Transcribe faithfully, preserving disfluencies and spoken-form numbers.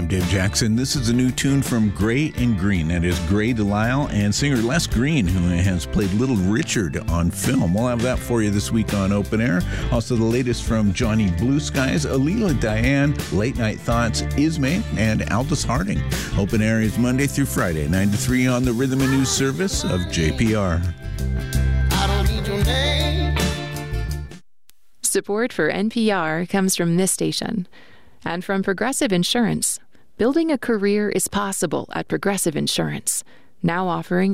I'm Dave Jackson. This is a new tune from Gray and Green. That is Gray Delisle and singer Les Green, who has played Little Richard on film. We'll have that for you this week on Open Air. Also, the latest from Johnny Blue Skies, Alila Diane, Late Night Thoughts, Ismay, and Aldous Harding. Open Air is Monday through Friday, nine to three on the Rhythm and News service of J P R. I don't need your name. Support for N P R comes from this station and from Progressive Insurance. Building a career is possible at Progressive Insurance, now offering